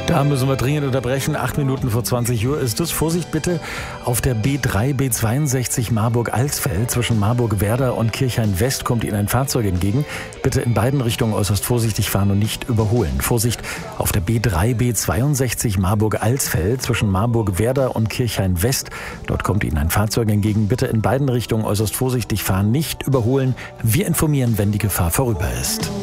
Da müssen wir dringend unterbrechen. 8 Minuten vor 20 Uhr ist es. Vorsicht bitte auf der B3, B62 Marburg-Alsfeld. Zwischen Marburg-Werder und Kirchhain-West kommt Ihnen ein Fahrzeug entgegen. Bitte in beiden Richtungen äußerst vorsichtig fahren und nicht überholen. Vorsicht auf der B3, B62 Marburg-Alsfeld. Zwischen Marburg-Werder und Kirchhain-West. Dort kommt Ihnen ein Fahrzeug entgegen. Bitte in beiden Richtungen äußerst vorsichtig fahren, nicht überholen. Wir informieren, wenn die Gefahr vorüber ist.